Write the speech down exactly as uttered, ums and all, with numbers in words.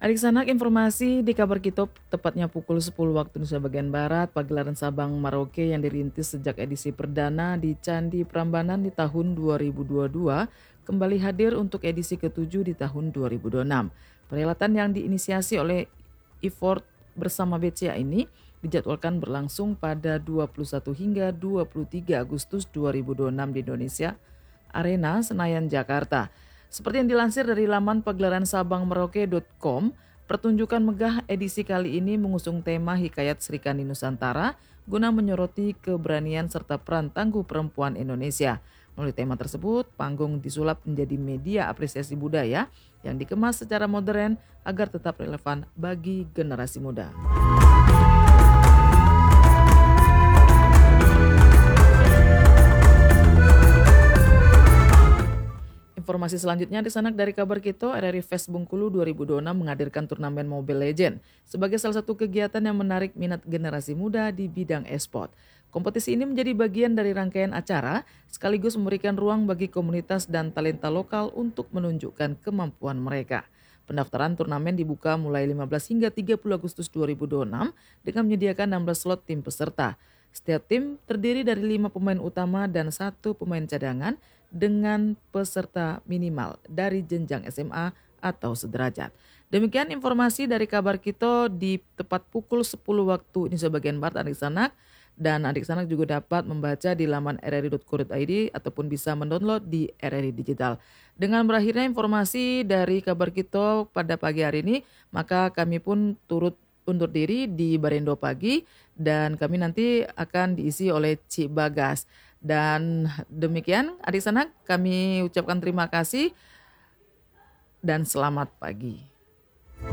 Adik Sanak, informasi di kabar kita tepatnya pukul sepuluh waktu Indonesia bagian Barat, pagelaran Sabang Merauke yang dirintis sejak edisi perdana di Candi Prambanan di tahun dua ribu dua puluh dua kembali hadir untuk edisi ketujuh di tahun dua ribu dua puluh enam. Perhelatan yang diinisiasi oleh Effort bersama B C A ini dijadwalkan berlangsung pada dua puluh satu hingga dua puluh tiga Agustus dua ribu dua puluh enam di Indonesia Arena Senayan, Jakarta. Seperti yang dilansir dari laman pagelaran sabang merauke dot com, pertunjukan megah edisi kali ini mengusung tema Hikayat Srikandi Nusantara guna menyoroti keberanian serta peran tangguh perempuan Indonesia. Melalui tema tersebut, panggung disulap menjadi media apresiasi budaya yang dikemas secara modern agar tetap relevan bagi generasi muda. Informasi selanjutnya di Sanak dari kabar kita, R R I Fest Bengkulu dua ribu dua puluh enam menghadirkan turnamen Mobile Legends sebagai salah satu kegiatan yang menarik minat generasi muda di bidang e-sport. Kompetisi ini menjadi bagian dari rangkaian acara sekaligus memberikan ruang bagi komunitas dan talenta lokal untuk menunjukkan kemampuan mereka. Pendaftaran turnamen dibuka mulai lima belas hingga tiga puluh Agustus dua ribu dua puluh enam dengan menyediakan enam belas slot tim peserta. Setiap tim terdiri dari lima pemain utama dan satu pemain cadangan dengan peserta minimal dari jenjang S M A atau sederajat. Demikian informasi dari kabar kita di tepat pukul sepuluh waktu Indonesia bagian Barat, Adik Sanak. Dan Adik Sanak juga dapat membaca di laman r r i dot co dot i d ataupun bisa mendownload di R R I Digital. Dengan berakhirnya informasi dari kabar kita pada pagi hari ini, maka kami pun turut undur diri di Barendo Pagi dan kami nanti akan diisi oleh Cik Bagas. Dan demikian Adik Sanak, kami ucapkan terima kasih dan selamat pagi.